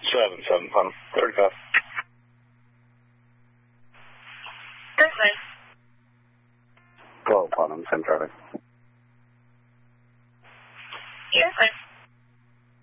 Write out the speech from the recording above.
7, final. 35. That's fine. Go, Quantum, same traffic.